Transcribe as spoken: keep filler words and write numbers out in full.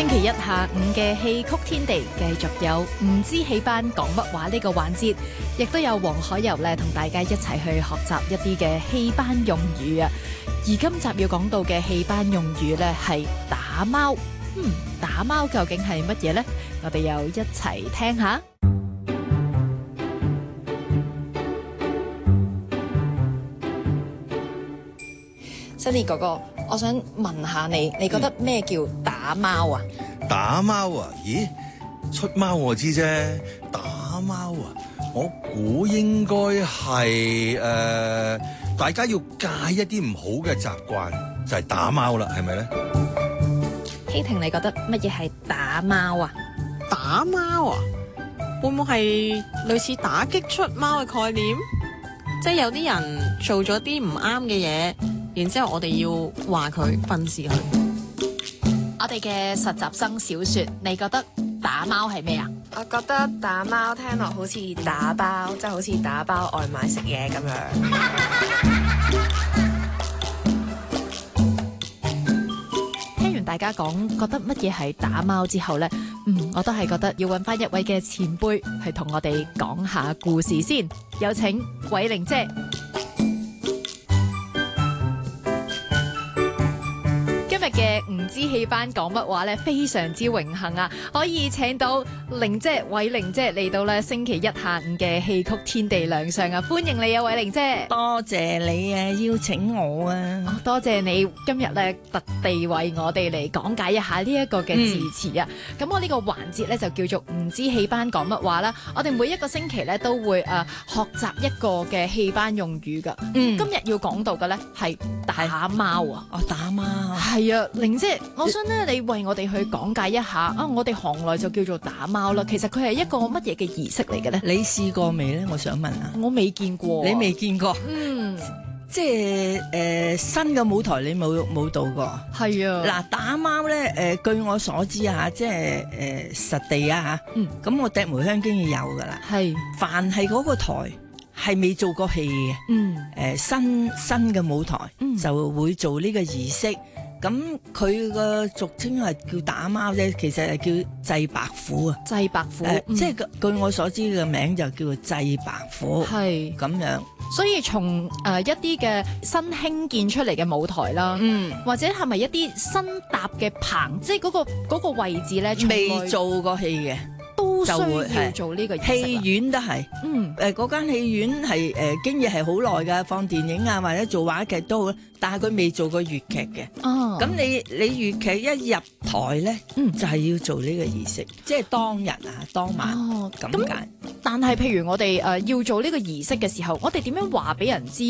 星期一下午嘅戲曲天地，繼續有唔知戲班講乜話呢個環節，亦都有黃海柔咧同大家一齊去學習一啲嘅戲班用語啊。而今集要講到嘅戲班用語咧係打貓。嗯，打貓究竟係乜嘢呢？我哋又一齊聽下。Sunny 哥哥，我想問下你，你覺得咩叫打貓啊？ 打貓啊？咦，出貓我知啫，打貓啊？我估應該係誒，大家要戒一啲唔好嘅習慣，就係打貓啦，係咪咧？ 希婷，你覺得乜嘢係打貓啊？ 打貓啊？會唔會係類似打擊出貓嘅概念？即係有啲人做咗啲唔啱嘅嘢，然之後我哋要話佢訓示佢。 我哋嘅實習生小雪，你覺得打貓係咩啊？ 我覺得打貓聽落好似打包，即係好似打包外賣食嘢咁樣。 聽完大家講覺得乜嘢係打貓之後呢，嗯，我都係覺得要揾翻一位嘅前輩去同我哋講下故事先。有請偉玲姐。今日嘅唔知戲班講乜話咧，非常之榮幸啊！可以請到玲姐、偉玲姐嚟到咧星期一下午嘅戲曲天地亮相啊！歡迎你啊，偉玲姐！ 多謝你啊，邀請我啊！ 哦，多謝你今日咧特地為我哋嚟講解一下呢一個嘅字詞啊！咁、嗯、我呢個環節咧就叫做唔知戲班講乜話啦。我哋每一個星期咧都會誒、呃、學習一個嘅戲班用語噶。嗯，今日要講到嘅咧係打貓啊！ 哦，打貓係啊，玲姐，我想咧你為我哋去講解一下啊！我哋行內就叫做打貓啦，其實佢係一個乜嘢嘅儀式嚟嘅咧？ 你試過未咧？我想問下。 我未見過。 你未見過？ 嗯， 即係誒、呃、新嘅舞台你冇冇到過？係啊。嗱，打貓咧誒、呃，據我所知啊，即係誒、呃、實地啊嚇。嗯。咁我笛梅香經已有噶啦。係。凡係嗰個台係未做過戲嘅，嗯，誒、呃、新新嘅舞台，嗯，就會做呢個儀式。咁佢個俗稱係叫打貓啫，其實係叫祭白虎啊。 祭白虎， 呃嗯、即係據我所知嘅名就叫做祭白虎。係咁樣。 所以從誒、呃、一啲嘅新興建出嚟嘅舞台啦，嗯，或者係咪一啲新搭嘅棚，即係嗰、嗰個嗰個位置咧， 未做過戲嘅。 都需要做呢個儀式。 戲院都係，嗯，誒嗰間戲院係誒、呃、經已係好耐㗎，放電影啊或者做話劇都好，但係佢未做過粵劇嘅。哦，咁你你粵劇一入台咧，嗯，就係、是、要做呢個儀式，即係當日啊當晚。哦，咁解。但係譬如我哋誒、呃、要做呢個儀式嘅時候，我哋點樣話俾人知